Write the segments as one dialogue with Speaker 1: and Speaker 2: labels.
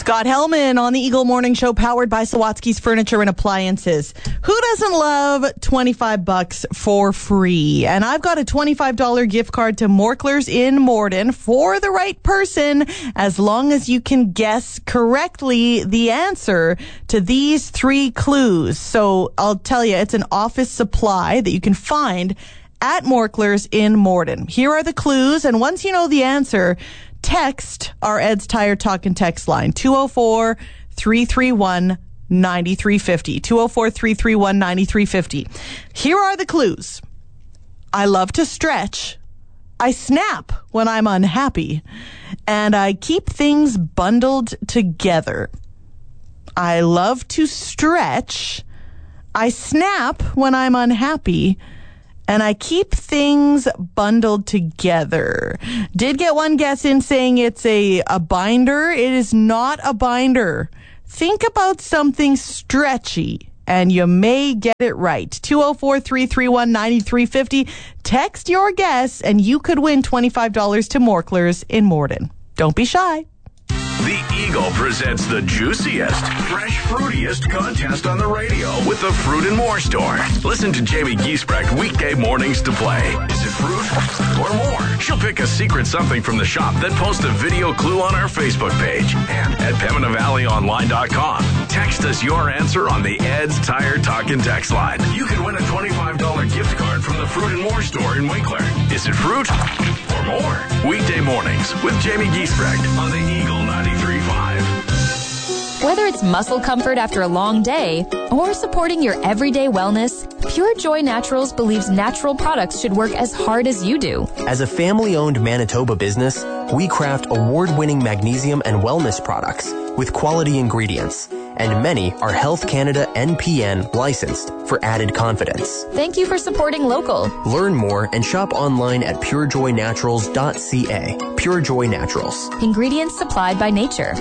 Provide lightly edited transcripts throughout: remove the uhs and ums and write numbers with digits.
Speaker 1: Scott Hellman on the Eagle Morning Show, powered by Sawatsky's Furniture and Appliances. Who doesn't love $25 for free? And I've got a $25 gift card to Morklers in Morden for the right person, as long as you can guess correctly the answer to these 3 clues. So I'll tell you, it's an office supply that you can find at Morklers in Morden. Here are the clues, and once you know the answer, text our Ed's Tire Talk and text line, 204-331-9350. 204-331-9350. Here are the clues. I love to stretch. I snap when I'm unhappy. And I keep things bundled together. I love to stretch. I snap when I'm unhappy. And I keep things bundled together. Did get one guess in saying it's a binder. It is not a binder. Think about something stretchy, and you may get it right. 204-331-9350. Text your guess, and you could win $25 to Morklers in Morden. Don't be shy.
Speaker 2: The Eagle presents the juiciest, fresh, fruitiest contest on the radio with the Fruit and More store. Listen to Jamie Giesbrecht weekday mornings to play. Is it fruit or more? She'll pick a secret something from the shop, then post a video clue on our Facebook page and at PembinaValleyOnline.com. Text us your answer on the Ed's Tire Talk and text line. You can win a $25 gift card from the Fruit and More store in Winkler. Is it fruit or more? Weekday mornings with Jamie Giesbrecht on the Eagle 93.5.
Speaker 3: Whether it's muscle comfort after a long day or supporting your everyday wellness, Pure Joy Naturals believes natural products should work as hard as you do.
Speaker 4: As a family-owned Manitoba business, we craft award-winning magnesium and wellness products with quality ingredients, and many are Health Canada NPN licensed for added confidence.
Speaker 3: Thank you for supporting local.
Speaker 4: Learn more and shop online at purejoynaturals.ca. Pure Joy Naturals.
Speaker 3: Ingredients supplied by nature.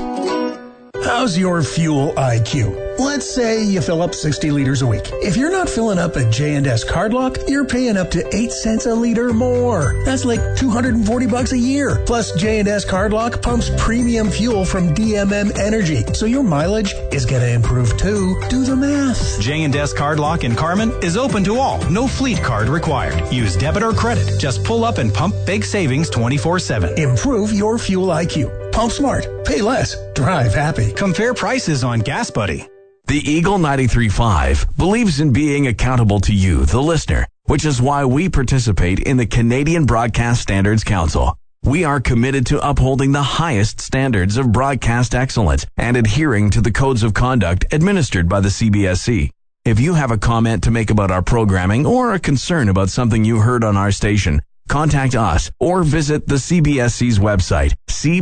Speaker 5: How's your fuel IQ? Let's say you fill up 60 liters a week. If you're not filling up at J&S Cardlock, you're paying up to 8 cents a liter more. That's like $240 a year. Plus, J&S Cardlock pumps premium fuel from DMM Energy, so your mileage is going to improve too. Do the math.
Speaker 6: J&S Cardlock in Carmen is open to all. No fleet card required. Use debit or credit. Just pull up and pump big savings 24/7.
Speaker 5: Improve your fuel IQ. Pump smart. Pay less. Drive happy.
Speaker 6: Compare prices on Gas Buddy.
Speaker 2: The Eagle 93.5 believes in being accountable to you, the listener, which is why we participate in the Canadian Broadcast Standards Council. We are committed to upholding the highest standards of broadcast excellence and adhering to the codes of conduct administered by the CBSC. If you have a comment to make about our programming or a concern about something you heard on our station, contact us or visit the CBSC's website,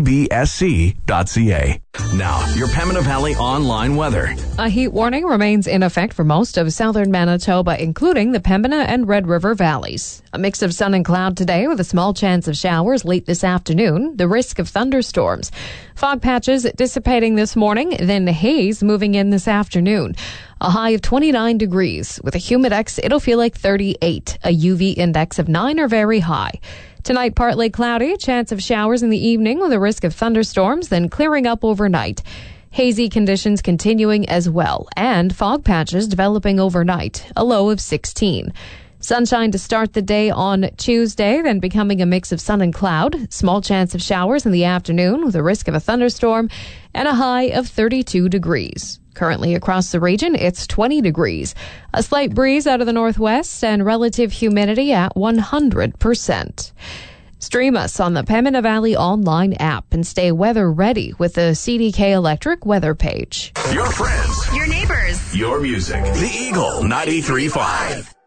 Speaker 2: cbsc.ca. Now, your Pembina Valley online weather.
Speaker 7: A heat warning remains in effect for most of southern Manitoba, including the Pembina and Red River valleys. A mix of sun and cloud today with a small chance of showers late this afternoon, the risk of thunderstorms. Fog patches dissipating this morning, then haze moving in this afternoon. A high of 29 degrees. With a humidex, it'll feel like 38. A UV index of 9 or very high. Tonight, partly cloudy, chance of showers in the evening with a risk of thunderstorms, then clearing up overnight. Hazy conditions continuing as well, and fog patches developing overnight, a low of 16. Sunshine to start the day on Tuesday, then becoming a mix of sun and cloud. Small chance of showers in the afternoon with a risk of a thunderstorm, and a high of 32 degrees. Currently across the region, it's 20 degrees. A slight breeze out of the northwest and relative humidity at 100%. Stream us on the Pembina Valley online app and stay weather ready with the CDK Electric weather page.
Speaker 2: Your friends.
Speaker 8: Your neighbors.
Speaker 2: Your music. The Eagle 93.5.